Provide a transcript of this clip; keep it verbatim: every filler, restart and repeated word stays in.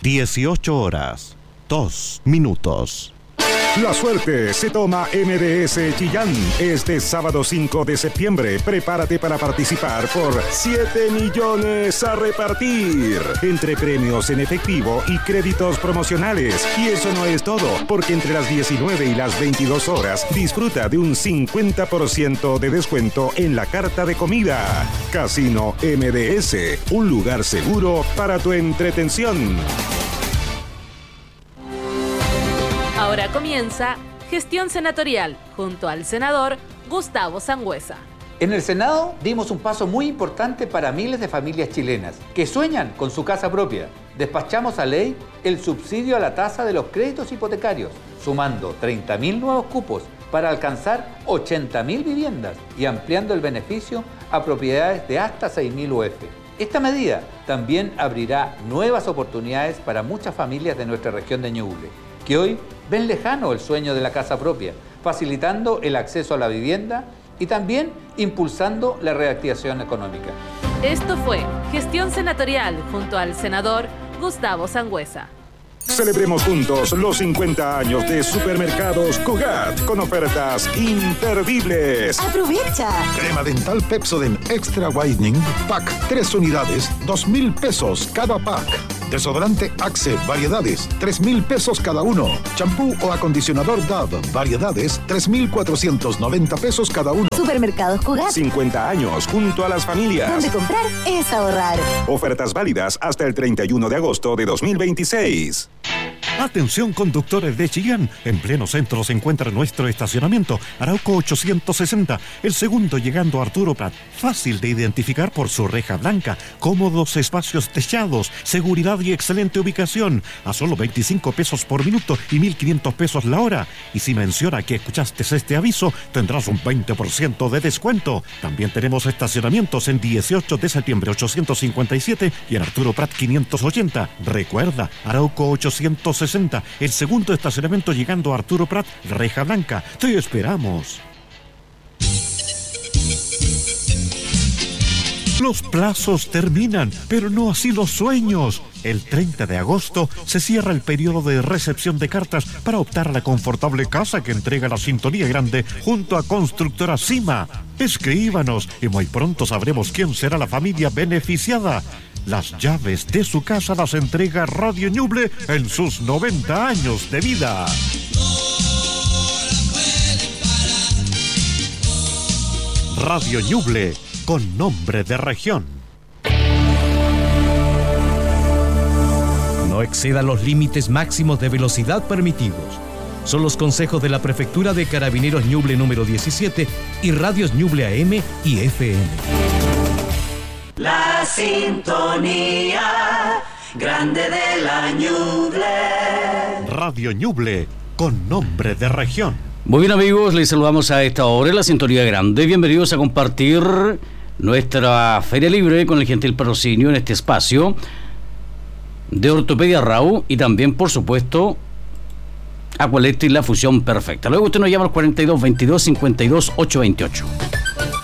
dieciocho horas, dos minutos. La suerte se toma M D S Chillán. Este sábado cinco de septiembre, prepárate para participar por siete millones a repartir. Entre premios en efectivo y créditos promocionales. Y eso no es todo, porque entre las diecinueve y las veintidós horas, disfruta de un cincuenta por ciento de descuento en la carta de comida. Casino M D S, un lugar seguro para tu entretención. Ahora comienza Gestión Senatorial, junto al senador Gustavo Sangüesa. En el Senado dimos un paso muy importante para miles de familias chilenas que sueñan con su casa propia. Despachamos a ley el subsidio a la tasa de los créditos hipotecarios, sumando treinta mil nuevos cupos para alcanzar ochenta mil viviendas y ampliando el beneficio a propiedades de hasta seis mil U F. Esta medida también abrirá nuevas oportunidades para muchas familias de nuestra región de Ñuble, que hoy ven lejano el sueño de la casa propia, facilitando el acceso a la vivienda y también impulsando la reactivación económica. Esto fue Gestión Senatorial junto al senador Gustavo Sangüesa. Celebremos juntos los cincuenta años de Supermercados Cugat con ofertas imperdibles. ¡Aprovecha! Crema dental Pepsodent Extra Whitening Pack, tres unidades, dos mil pesos cada pack. Desodorante Axe, variedades, tres mil pesos cada uno. Champú o acondicionador Dove, variedades, tres mil cuatrocientos noventa pesos cada uno. Supermercados Cugat. cincuenta años junto a las familias. Donde comprar es ahorrar. Ofertas válidas hasta el treinta y uno de agosto de dos mil veintiséis. Atención conductores de Chillán, en pleno centro se encuentra nuestro estacionamiento, Arauco ochocientos sesenta, el segundo llegando a Arturo Prat, fácil de identificar por su reja blanca, cómodos espacios techados, seguridad y excelente ubicación, a solo veinticinco pesos por minuto y mil quinientos pesos la hora. Y si menciona que escuchaste este aviso, tendrás un veinte por ciento de descuento. También tenemos estacionamientos en dieciocho de septiembre ochocientos cincuenta y siete y en Arturo Prat quinientos ochenta. Recuerda, Arauco ochocientos sesenta, el segundo estacionamiento llegando a Arturo Prat, reja blanca. Te esperamos. Los plazos terminan, pero no así los sueños. El treinta de agosto se cierra el periodo de recepción de cartas para optar a la confortable casa que entrega la Sintonía Grande junto a Constructora Cima. Escríbanos y muy pronto sabremos quién será la familia beneficiada. Las llaves de su casa las entrega Radio Ñuble en sus noventa años de vida. Radio Ñuble, con nombre de región. No exceda los límites máximos de velocidad permitidos. Son los consejos de la Prefectura de Carabineros Ñuble número diecisiete y Radios Ñuble A M y F M. La sintonía grande de la Ñuble. Radio Ñuble, con nombre de región. Muy bien, amigos, les saludamos a esta hora en la sintonía grande. Bienvenidos a compartir nuestra Feria Libre con el gentil patrocinio en este espacio de Ortopedia Rau y también, por supuesto, Aqualectric, la fusión perfecta. Luego usted nos llama al cuarenta y dos veintidós cincuenta y dos ochocientos veintiocho.